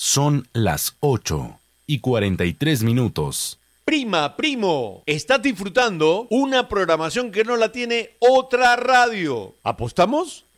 Son las 8:43. Prima, primo, estás disfrutando una programación que no la tiene otra radio. ¿Apostamos?